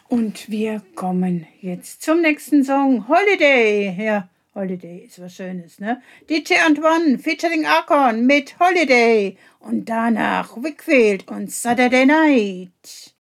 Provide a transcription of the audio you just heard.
Und wir kommen jetzt zum nächsten Song, Holiday. Ja, Holiday ist was Schönes, ne? DJ Antoine featuring Akon mit Holiday. Und danach Whigfield und Saturday Night.